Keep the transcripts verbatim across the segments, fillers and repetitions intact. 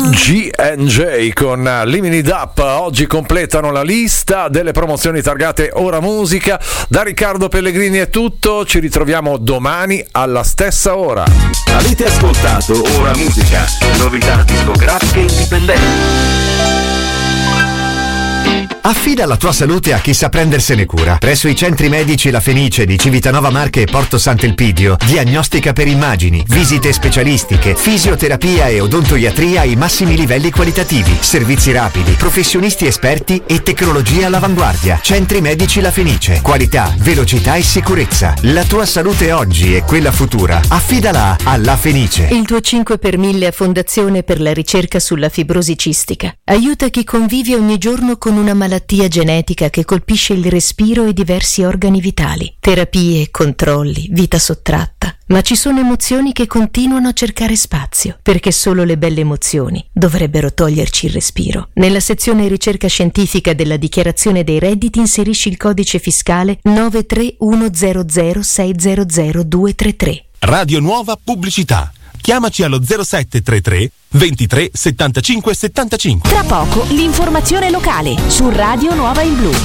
G and J con Living It Up oggi completano la lista delle promozioni targate Ora Musica. Da Riccardo Pellegrini è tutto, ci ritroviamo domani alla stessa ora. Avete ascoltato Ora Musica, novità discografiche indipendenti. Affida la tua salute a chi sa prendersene cura. Presso i centri medici La Fenice di Civitanova Marche e Porto Sant'Elpidio, diagnostica per immagini, visite specialistiche, fisioterapia e odontoiatria ai massimi livelli qualitativi, servizi rapidi, professionisti esperti e tecnologia all'avanguardia. Centri medici La Fenice, qualità, velocità e sicurezza. La tua salute oggi e quella futura, affidala a La Fenice. Il tuo cinque per mille a Fondazione per la ricerca sulla fibrosi cistica aiuta chi convive ogni giorno con una malattia genetica che colpisce il respiro e diversi organi vitali. Terapie, controlli, vita sottratta. Ma ci sono emozioni che continuano a cercare spazio, perché solo le belle emozioni dovrebbero toglierci il respiro. Nella sezione ricerca scientifica della dichiarazione dei redditi inserisci il codice fiscale nove tre uno zero zero sei zero zero due tre tre. Radio Nuova Pubblicità. Chiamaci allo zero sette tre tre ventitré settantacinque settantacinque. Tra poco l'informazione locale su Radio Nuova in Blu.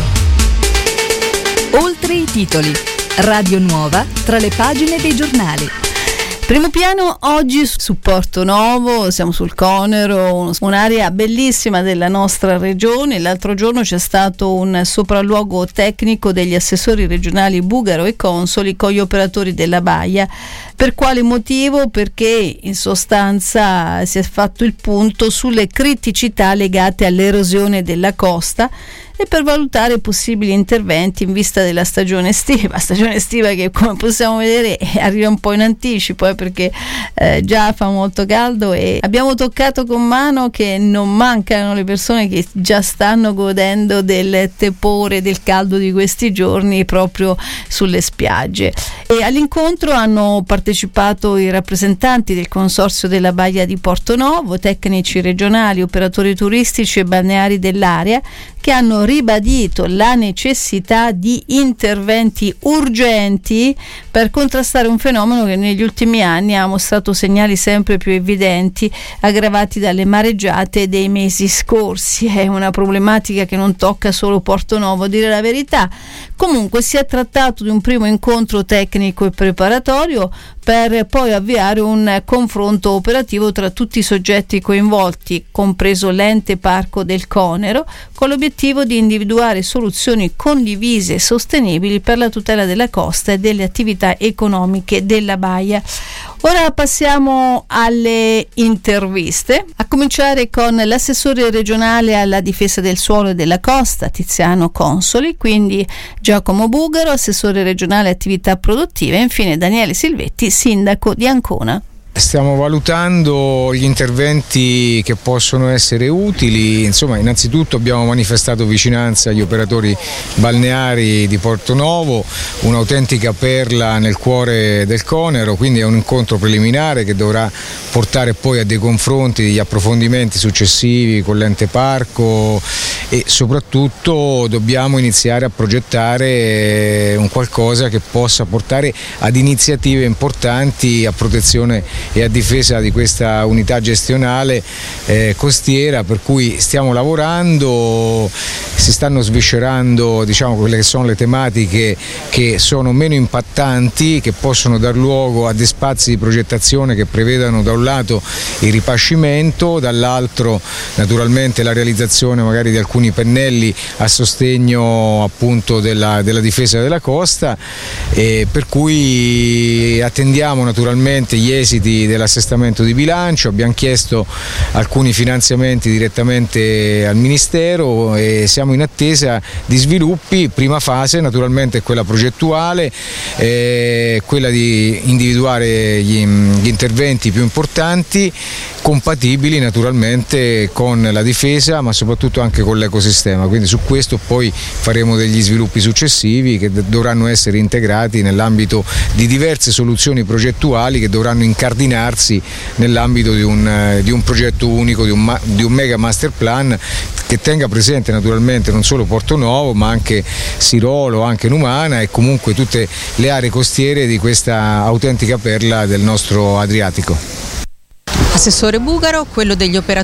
Oltre i titoli. Radio Nuova tra le pagine dei giornali. Primo piano oggi su Porto Novo, siamo sul Conero, un'area bellissima della nostra regione. L'altro giorno c'è stato un sopralluogo tecnico degli assessori regionali Bugaro e Consoli con gli operatori della baia. Per quale motivo? Perché in sostanza si è fatto il punto sulle criticità legate all'erosione della costa e per valutare possibili interventi in vista della stagione estiva, stagione estiva che come possiamo vedere arriva un po' in anticipo eh, perché eh, già fa molto caldo e abbiamo toccato con mano che non mancano le persone che già stanno godendo del tepore, del caldo di questi giorni proprio sulle spiagge. E all'incontro hanno partecipato i rappresentanti del Consorzio della Baia di Porto Novo, tecnici regionali, operatori turistici e balneari dell'area, che hanno ribadito la necessità di interventi urgenti per contrastare un fenomeno che negli ultimi anni ha mostrato segnali sempre più evidenti, aggravati dalle mareggiate dei mesi scorsi. È una problematica che non tocca solo Porto Novo, a dire la verità. Comunque si è trattato di un primo incontro tecnico e preparatorio per poi avviare un confronto operativo tra tutti i soggetti coinvolti, compreso l'ente parco del Conero, con l'obiettivo di individuare soluzioni condivise e sostenibili per la tutela della costa e delle attività economiche della baia. Ora passiamo alle interviste, a cominciare con l'assessore regionale alla difesa del suolo e della costa, Tiziano Consoli, quindi Giacomo Bugaro, assessore regionale attività produttive, e infine Daniele Silvetti, sindaco di Ancona. Stiamo valutando gli interventi che possono essere utili. Insomma, innanzitutto abbiamo manifestato vicinanza agli operatori balneari di Porto Novo, un'autentica perla nel cuore del Conero, quindi è un incontro preliminare che dovrà portare poi a dei confronti, degli approfondimenti successivi con l'ente parco e soprattutto dobbiamo iniziare a progettare un qualcosa che possa portare ad iniziative importanti a protezione e a difesa di questa unità gestionale eh, costiera, per cui stiamo lavorando, si stanno sviscerando diciamo quelle che sono le tematiche che sono meno impattanti, che possono dar luogo a dei spazi di progettazione che prevedano da un lato il ripascimento, dall'altro naturalmente la realizzazione magari di alcuni pennelli a sostegno appunto della, della difesa della costa, e per cui attendiamo naturalmente gli esiti dell'assestamento di bilancio. Abbiamo chiesto alcuni finanziamenti direttamente al Ministero e siamo in attesa di sviluppi. Prima fase naturalmente è quella progettuale, eh, quella di individuare gli, gli interventi più importanti, compatibili naturalmente con la difesa ma soprattutto anche con l'ecosistema, quindi su questo poi faremo degli sviluppi successivi che d- dovranno essere integrati nell'ambito di diverse soluzioni progettuali che dovranno incardinarsi nell'ambito di un, di un progetto unico, di un, ma- di un mega master plan che tenga presente naturalmente non solo Porto Novo ma anche Sirolo, anche Numana e comunque tutte le aree costiere di questa autentica perla del nostro Adriatico. Assessore Bugaro, quello degli operatori